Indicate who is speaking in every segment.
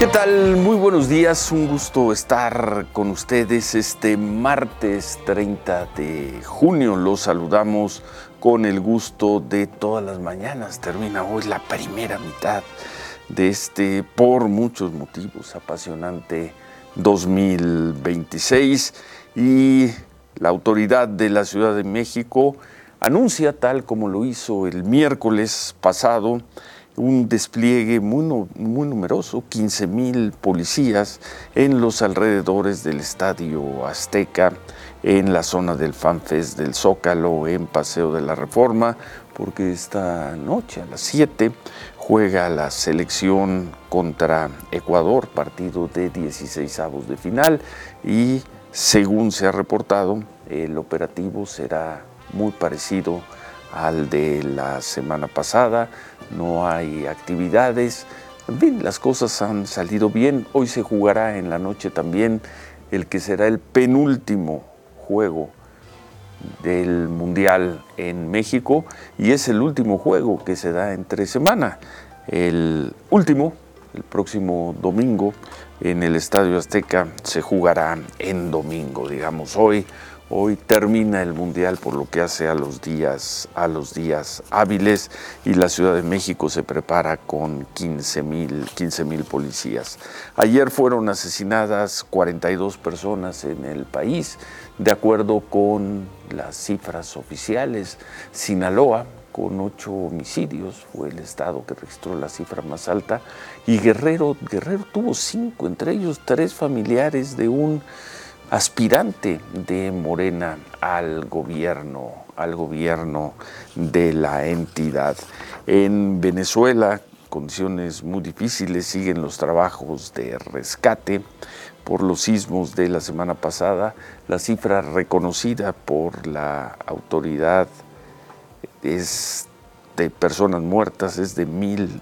Speaker 1: ¿Qué tal? Muy buenos días, un gusto estar con ustedes este martes 30 de junio. Los saludamos con el gusto de todas las mañanas. Termina hoy la primera mitad de este, por muchos motivos, apasionante 2026 y la autoridad de la Ciudad de México anuncia, tal como lo hizo el miércoles pasado, un despliegue muy numeroso, 15,000 policías en los alrededores del Estadio Azteca, en la zona del FanFest del Zócalo, en Paseo de la Reforma, porque esta noche a las 7 juega la selección contra Ecuador, partido de 16avos de final, y según se ha reportado, el operativo será muy parecido al de la semana pasada. No hay actividades, en fin, las cosas han salido bien. Hoy se jugará en la noche también el que será el penúltimo juego del Mundial en México y es el último juego que se da entre semana. El último, el próximo domingo, en el Estadio Azteca se jugará en domingo, digamos hoy. Hoy termina el Mundial por lo que hace a los días hábiles y la Ciudad de México se prepara con 15,000 policías. Ayer fueron asesinadas 42 personas en el país, de acuerdo con las cifras oficiales. Sinaloa, con 8 homicidios, fue el estado que registró la cifra más alta, y Guerrero tuvo 5, entre ellos 3 familiares de un aspirante de Morena al gobierno de la entidad. En Venezuela, condiciones muy difíciles, siguen los trabajos de rescate por los sismos de la semana pasada. La cifra reconocida por la autoridad de personas muertas es de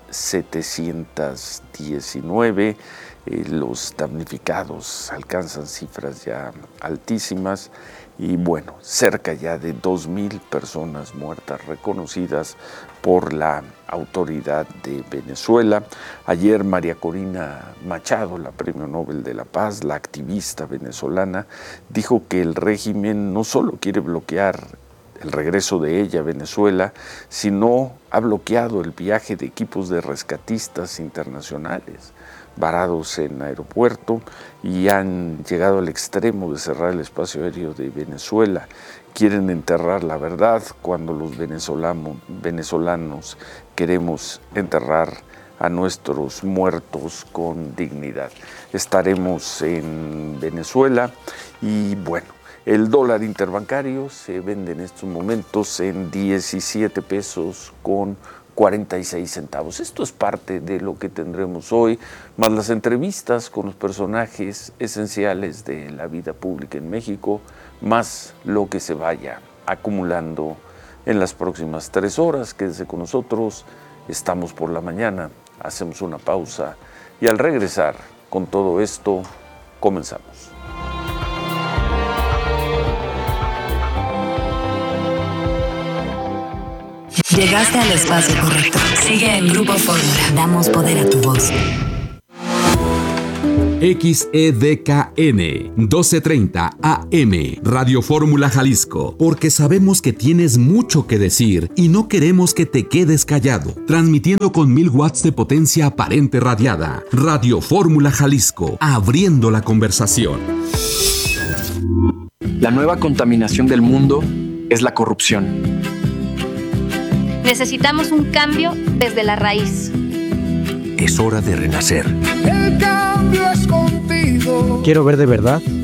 Speaker 1: 1,719. Los damnificados alcanzan cifras ya altísimas y bueno, cerca ya de 2,000 personas muertas reconocidas por la autoridad de Venezuela. Ayer María Corina Machado, la Premio Nobel de la Paz, la activista venezolana, dijo que el régimen no solo quiere bloquear el regreso de ella a Venezuela, sino ha bloqueado el viaje de equipos de rescatistas internacionales varados en aeropuerto y han llegado al extremo de cerrar el espacio aéreo de Venezuela. Quieren enterrar la verdad cuando los venezolanos queremos enterrar a nuestros muertos con dignidad. Estaremos en Venezuela y bueno, el dólar interbancario se vende en estos momentos en 17 pesos con 46 centavos. Esto es parte de lo que tendremos hoy, más las entrevistas con los personajes esenciales de la vida pública en México, más lo que se vaya acumulando en las próximas 3 horas. Quédese con nosotros, estamos por la mañana, hacemos una pausa y al regresar con todo esto, comenzamos.
Speaker 2: Llegaste al espacio correcto. Sigue en Grupo Fórmula. Damos poder a tu voz.
Speaker 3: XEDKN 1230 AM Radio Fórmula Jalisco, porque sabemos que tienes mucho que decir y no queremos que te quedes callado. Transmitiendo con 1000 watts de potencia aparente radiada. Radio Fórmula Jalisco, abriendo la conversación.
Speaker 4: La nueva contaminación del mundo es la corrupción.
Speaker 5: Necesitamos un cambio desde la raíz.
Speaker 6: Es hora de renacer.
Speaker 7: El cambio es contigo.
Speaker 8: Quiero ver de verdad